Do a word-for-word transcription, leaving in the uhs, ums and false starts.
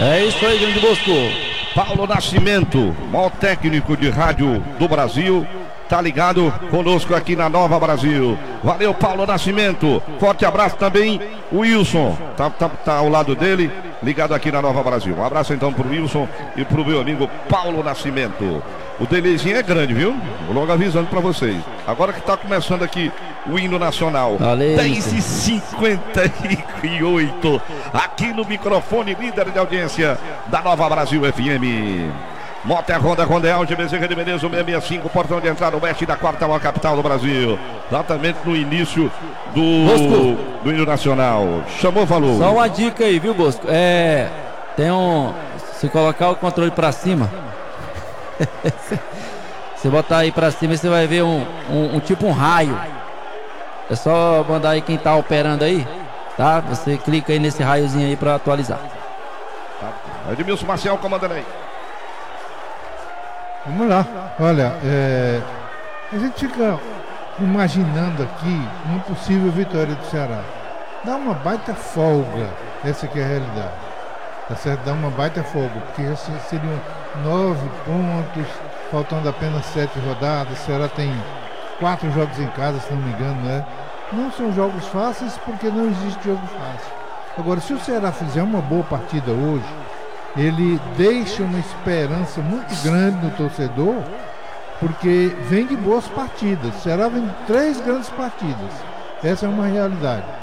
É isso aí, grande Bosco. Paulo Nascimento, maior técnico de rádio do Brasil, tá ligado conosco aqui na Nova Brasil. Valeu, Paulo Nascimento. Forte abraço também, o Wilson, tá, tá, tá ao lado dele, ligado aqui na Nova Brasil. Um abraço então pro Wilson e pro meu amigo Paulo Nascimento. O delayzinho é grande, viu? Vou logo avisando pra vocês. Agora que tá começando aqui o hino nacional. dez e cinquenta e oito. Aqui no microfone, líder de audiência da Nova Brasil F M. Mota Honda, Rondel de Bezerra de Menezes, seiscentos e sessenta e cinco, portão de entrada oeste da quarta maior capital do Brasil. Exatamente no início do, Bosco. do hino nacional. Chamou, falou. Só uma dica aí, viu, Bosco? É. Tem um. Se colocar o controle pra cima. Se botar aí pra cima, você vai ver um, um, um tipo um raio. É só mandar aí quem tá operando aí, tá? Você clica aí nesse raiozinho aí pra atualizar. Tá. Edmilson Marcial comandando aí. Vamos lá. Olha, é, a gente fica imaginando aqui uma possível vitória do Ceará. Dá uma baita folga, essa que é a realidade. Tá certo? Dá uma baita folga, porque já seriam nove pontos, faltando apenas sete rodadas. O Ceará tem quatro jogos em casa, se não me engano, né? Não são jogos fáceis, porque não existe jogo fácil. Agora, se o Ceará fizer uma boa partida hoje, ele deixa uma esperança muito grande no torcedor, porque vem de boas partidas. O Ceará vem de três grandes partidas. Essa é uma realidade.